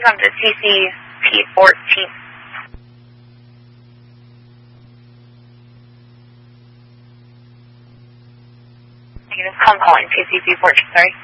You come to TCP14. Negative. I'm calling TCP14, sorry.